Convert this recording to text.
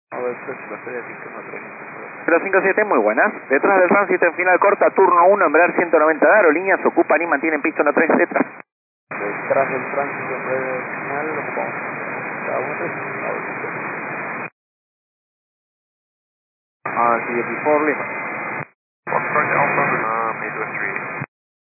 057, muy buenas. Detrás del tránsito en final corta, turno 1, Embraer 190 de aerolíneas, ocupan y mantienen pista 3 detrás. Detrás del tránsito en final, ocupamos. RC 84 Lima. Foxtrot Alpha, Midwest 3.